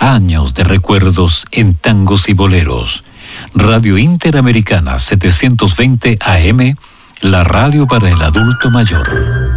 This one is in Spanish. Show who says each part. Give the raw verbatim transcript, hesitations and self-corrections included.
Speaker 1: Años de recuerdos en tangos y boleros. Radio Interamericana setecientos veinte A M, la radio para el adulto mayor.